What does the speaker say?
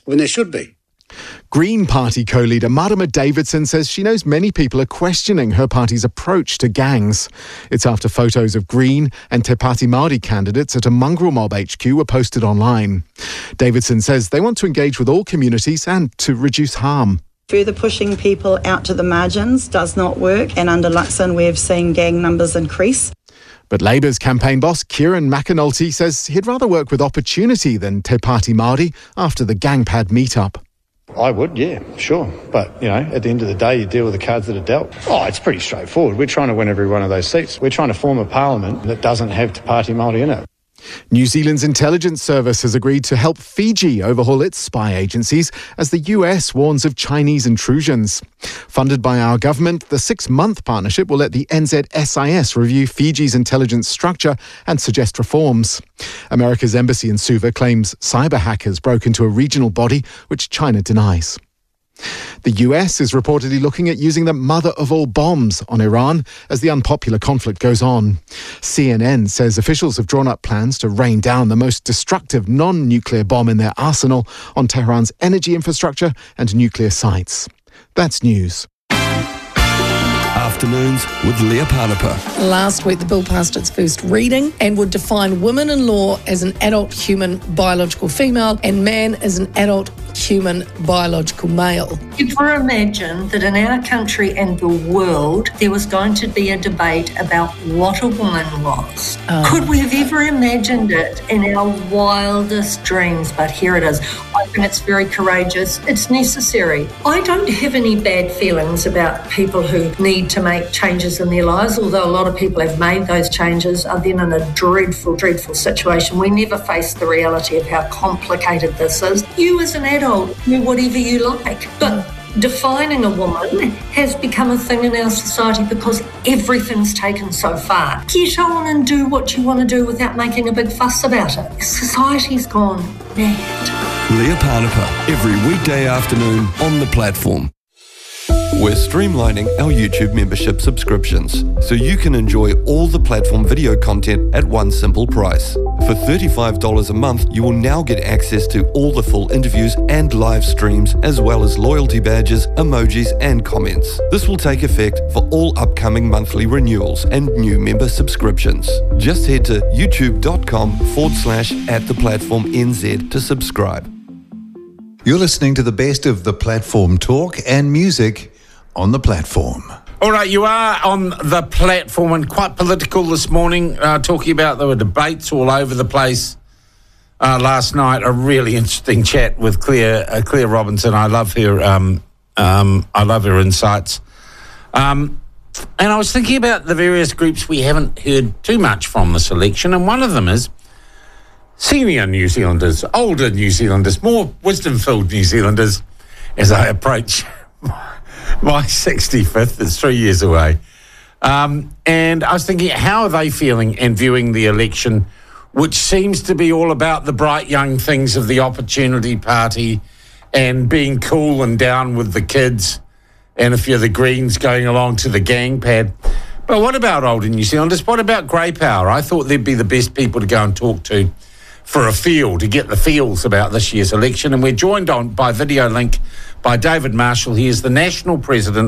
when there should be. Green Party co-leader Marama Davidson says she knows many people are questioning her party's approach to gangs. It's after photos of Green and Te Pāti Māori candidates at a mongrel mob HQ were posted online. Davidson says they want to engage with all communities and to reduce harm. Further pushing people out to the margins does not work, and under Luxon we've seen gang numbers increase. But Labour's campaign boss Kieran McAnulty says he'd rather work with opportunity than Te Pāti Māori after the Gangpad meetup. I would, yeah, sure. But, at the end of the day, you deal with the cards that are dealt. Oh, it's pretty straightforward. We're trying to win every one of those seats. We're trying to form a parliament that doesn't have Te Pāti Māori in it. New Zealand's intelligence service has agreed to help Fiji overhaul its spy agencies as the US warns of Chinese intrusions. Funded by our government, the 6-month partnership will let the NZSIS review Fiji's intelligence structure and suggest reforms. America's embassy in Suva claims cyber hackers broke into a regional body, which China denies. The US is reportedly looking at using the mother of all bombs on Iran as the unpopular conflict goes on. CNN says officials have drawn up plans to rain down the most destructive non-nuclear bomb in their arsenal on Tehran's energy infrastructure and nuclear sites. That's news. Afternoons with Leah Panapa. Last week, the bill passed its first reading and would define women in law as an adult human biological female and man as an adult human biological male. Ever imagine that in our country and the world there was going to be a debate about what a woman was? Could we have ever imagined it in our wildest dreams? But here it is. I think it's very courageous. It's necessary. I don't have any bad feelings about people who need to make changes in their lives, although a lot of people have made those changes are then in a dreadful, dreadful situation. We never face the reality of how complicated this is. You as an adult do whatever you like, but defining a woman has become a thing in our society because everything's taken so far. Get on and do what you want to do without making a big fuss about it. Society's gone mad. Leah Panapa, every weekday afternoon on the platform. We're streamlining our YouTube membership subscriptions so you can enjoy all the platform video content at one simple price. For $35 a month, you will now get access to all the full interviews and live streams, as well as loyalty badges, emojis, and comments. This will take effect for all upcoming monthly renewals and new member subscriptions. Just head to youtube.com/@theplatformnz to subscribe. You're listening to the best of the platform talk and music on the platform. All right, you are on the platform and quite political this morning, talking about there were debates all over the place last night. A really interesting chat with Claire Robinson. I love her. I love her insights. And I was thinking about the various groups we haven't heard too much from this election, and one of them is senior New Zealanders, older New Zealanders, more wisdom-filled New Zealanders as I approach my 65th. It's 3 years away. And I was thinking, how are they feeling and viewing the election, which seems to be all about the bright young things of the Opportunity Party and being cool and down with the kids, and if you're the Greens going along to the Gangpad. But what about older New Zealanders? What about grey power? I thought they'd be the best people to go and talk to for a feel, to get the feels about this year's election. And we're joined on by video link by David Marshall. He is the National President